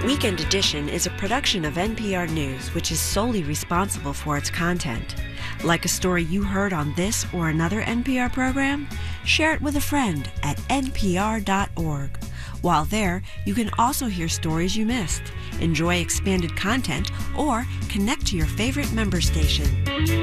Weekend Edition is a production of NPR News, which is solely responsible for its content. Like a story you heard on this or another NPR program? Share it with a friend at npr.org. While there, you can also hear stories you missed, enjoy expanded content, or connect to your favorite member station.